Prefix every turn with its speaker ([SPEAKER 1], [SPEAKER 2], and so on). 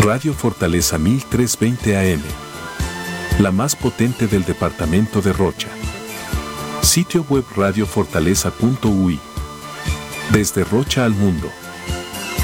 [SPEAKER 1] Radio Fortaleza 1320 AM. La más potente del departamento de Rocha. Sitio web radiofortaleza.ui. Desde Rocha al mundo.